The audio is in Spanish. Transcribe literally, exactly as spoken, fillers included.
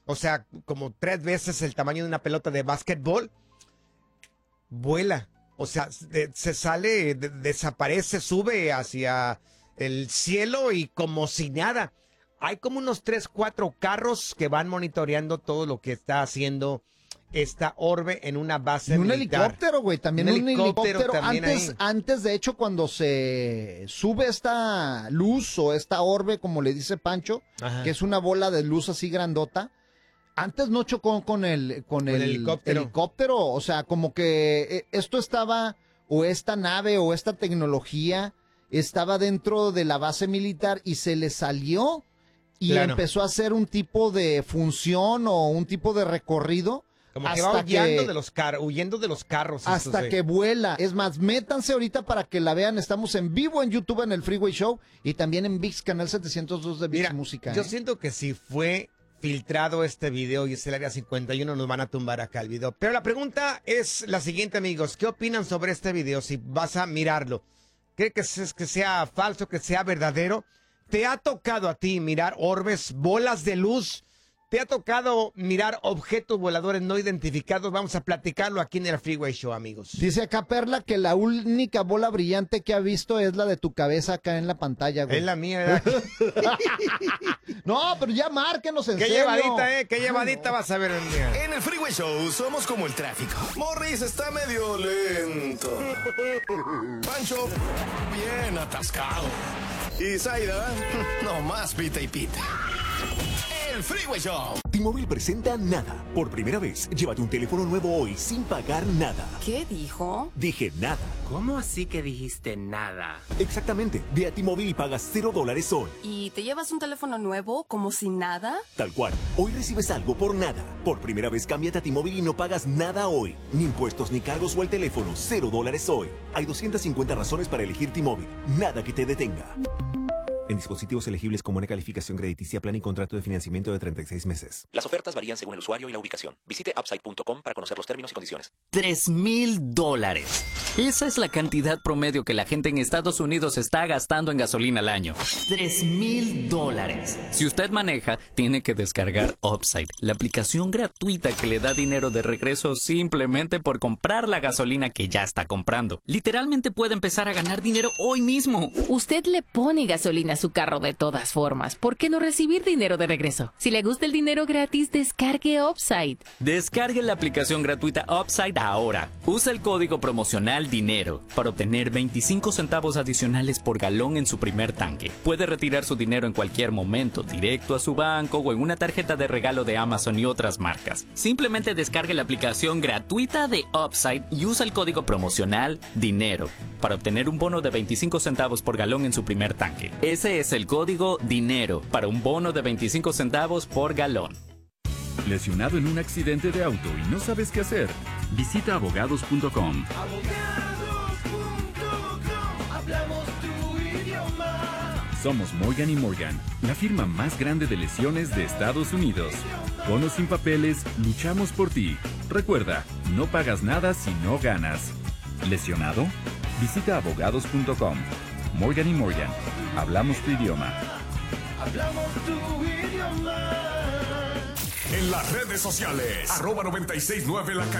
o sea, como tres veces el tamaño de una pelota de básquetbol, vuela. O sea, de, se sale, de, desaparece, sube hacia el cielo y como si nada. Hay como unos tres, cuatro carros que van monitoreando todo lo que está haciendo esta orbe en una base y un militar. helicóptero, güey, también un, un helicóptero. helicóptero. También antes, antes, de hecho, cuando se sube esta luz o esta orbe, como le dice Pancho, Ajá. que es una bola de luz así grandota, antes no chocó con el, con el, el helicóptero. helicóptero. O sea, como que esto estaba, o esta nave o esta tecnología estaba dentro de la base militar y se le salió y claro. empezó a hacer un tipo de función o un tipo de recorrido. Como que va huyendo, que, de los car huyendo de los carros. Hasta estos, que eh. vuela. Es más, métanse ahorita para que la vean. Estamos en vivo en YouTube en el Freeway Show y también en ViX, canal setecientos dos de ViX Mira, Música. Yo ¿eh? siento que si fue filtrado este video y es el área cincuenta y uno, nos van a tumbar acá el video. Pero la pregunta es la siguiente, amigos. ¿Qué opinan sobre este video si vas a mirarlo? ¿Cree que, es, que sea falso, que sea verdadero? ¿Te ha tocado a ti mirar orbes, bolas de luz? ¿Te ha tocado mirar objetos voladores no identificados? Vamos a platicarlo aquí en el Freeway Show, amigos. Dice acá Perla que la única bola brillante que ha visto es la de tu cabeza acá en la pantalla, güey. Es la mía, ¿verdad? No, pero ya márquenos en Qué serio. llevadita, ¿eh? Qué llevadita Ay, no. vas a ver el día. En el Freeway Show somos como el tráfico. Morris está medio lento. Pancho, bien atascado. Y Zaida, nomás pita y pita. El Freeway Show. T-Mobile presenta Nada. Por primera vez, llévate un teléfono nuevo hoy sin pagar nada. ¿Qué dijo? Dije nada. ¿Cómo así que dijiste nada? Exactamente. Ve a T-Mobile y pagas cero dólares hoy. ¿Y te llevas un teléfono nuevo como sin nada? Tal cual. Hoy recibes algo por nada. Por primera vez, cámbiate a T-Mobile y no pagas nada hoy. Ni impuestos ni cargos o el teléfono. Cero dólares hoy. Hay doscientas cincuenta razones para elegir T-Mobile. Nada que te detenga. En dispositivos elegibles con buena calificación crediticia, plan y contrato de financiamiento de treinta y seis meses. Las ofertas varían según el usuario y la ubicación. Visite upside punto com para conocer los términos y condiciones. Tres mil dólares. Esa es la cantidad promedio que la gente en Estados Unidos está gastando en gasolina al año. Tres mil dólares. Si usted maneja, tiene que descargar Upside, la aplicación gratuita que le da dinero de regreso simplemente por comprar la gasolina que ya está comprando. Literalmente puede empezar a ganar dinero hoy mismo. Usted le pone gasolina a su carro de todas formas. ¿Por qué no recibir dinero de regreso? Si le gusta el dinero gratis, descargue Upside. Descargue la aplicación gratuita Upside ahora. Usa el código promocional DINERO para obtener veinticinco centavos adicionales por galón en su primer tanque. Puede retirar su dinero en cualquier momento, directo a su banco o en una tarjeta de regalo de Amazon y otras marcas. Simplemente descargue la aplicación gratuita de Upside y usa el código promocional DINERO para obtener un bono de veinticinco centavos por galón en su primer tanque. Ese es el código DINERO para un bono de veinticinco centavos por galón. ¿Lesionado en un accidente de auto y no sabes qué hacer? Visita abogados punto com. Somos Morgan y Morgan, la firma más grande de lesiones de Estados Unidos. Con o sin papeles, luchamos por ti. Recuerda, no pagas nada si no ganas. ¿Lesionado? Visita abogados punto com. Morgan y Morgan, hablamos tu idioma. Hablamos tu idioma. En las redes sociales, arroba noventa y seis nueve La